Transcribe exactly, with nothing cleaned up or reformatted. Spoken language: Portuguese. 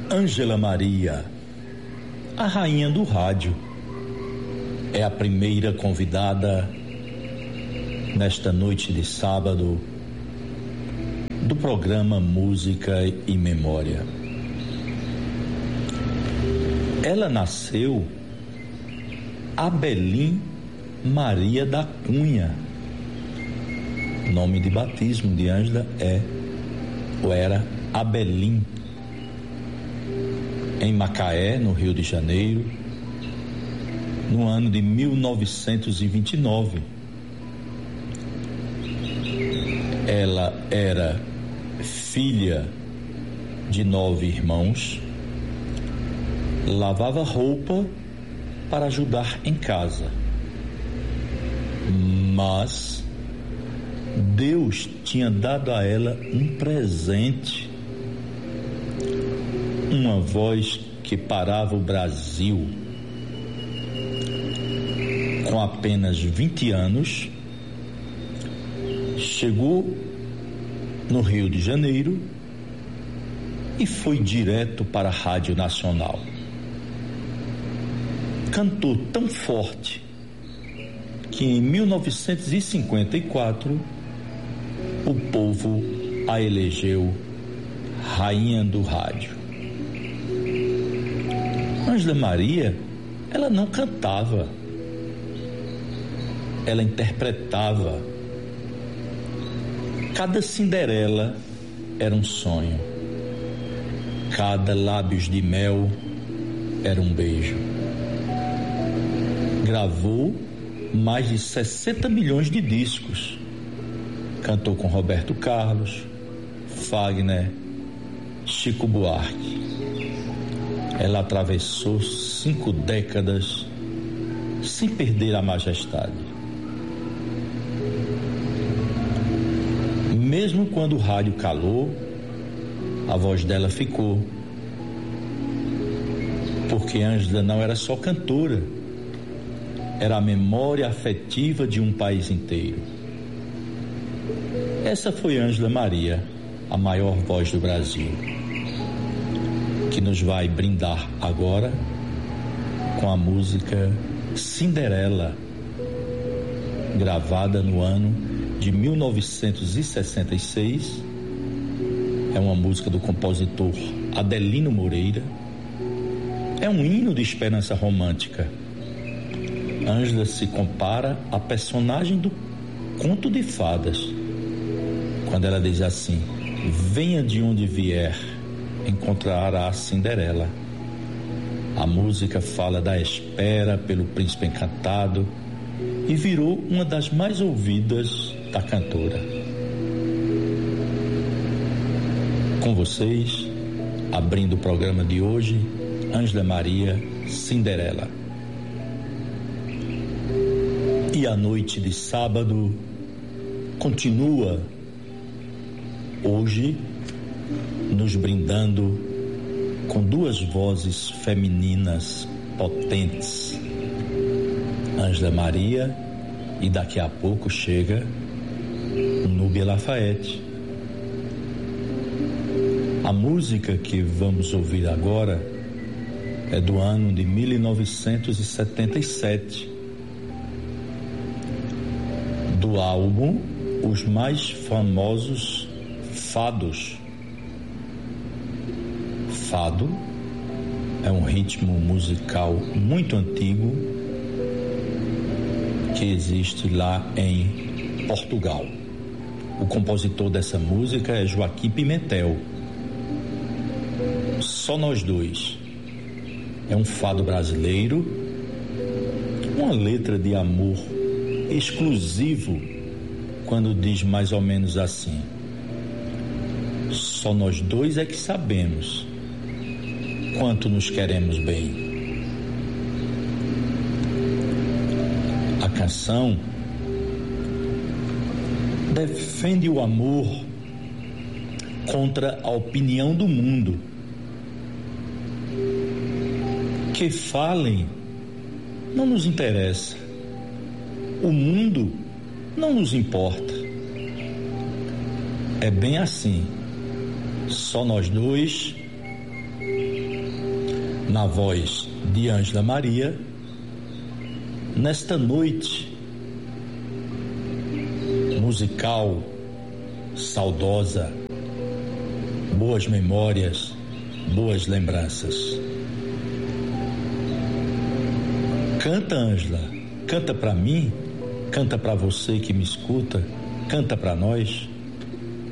Ângela Maria, a rainha do rádio, é a primeira convidada nesta noite de sábado do programa Música e Memória. Ela nasceu Abelim Maria da Cunha. O nome de batismo de Ângela é ou era Abelim, em Macaé, no Rio de Janeiro, no ano de mil novecentos e vinte e nove. Ela era filha de nove irmãos, lavava roupa para ajudar em casa, mas Deus tinha dado a ela um presente, uma voz que parava o Brasil. Com apenas vinte anos, chegou no Rio de Janeiro e foi direto para a Rádio Nacional. Cantou tão forte que em mil novecentos e cinquenta e quatro o povo a elegeu rainha do rádio. Ângela Maria, ela não cantava, ela interpretava. Cada Cinderela era um sonho, cada lábios de mel era um beijo. Gravou mais de sessenta milhões de discos. Cantou com Roberto Carlos, Fagner, Chico Buarque. Ela atravessou cinco décadas sem perder a majestade. Mesmo quando o rádio calou, a voz dela ficou. Porque Ângela não era só cantora, era a memória afetiva de um país inteiro. Essa foi Ângela Maria, a maior voz do Brasil, que nos vai brindar agora com a música Cinderela, gravada no ano de mil novecentos e sessenta e seis. É uma música do compositor Adelino Moreira. É um hino de esperança romântica. Ângela se compara à personagem do conto de fadas, quando ela diz assim: venha de onde vier, encontrará a Cinderela. A música fala da espera pelo príncipe encantado e virou uma das mais ouvidas da cantora. Com vocês, abrindo o programa de hoje, Ângela Maria, Cinderela. E a noite de sábado continua hoje nos brindando com duas vozes femininas potentes, Ângela Maria, e daqui a pouco chega Núbia Lafayette. A música que vamos ouvir agora é do ano de mil novecentos e setenta e sete, do álbum Os Mais Famosos Fados. Fado é um ritmo musical muito antigo que existe lá em Portugal. O compositor dessa música é Joaquim Pimentel. Só Nós Dois. É um fado brasileiro, uma letra de amor exclusivo, quando diz mais ou menos assim: só nós dois é que sabemos quanto nos queremos bem. A canção defende o amor contra a opinião do mundo. Que falem não nos interessa. O mundo não nos importa. É bem assim. Só nós dois na voz de Ângela Maria, nesta noite musical, saudosa, boas memórias, boas lembranças. Canta, Ângela, canta para mim, canta para você que me escuta, canta para nós.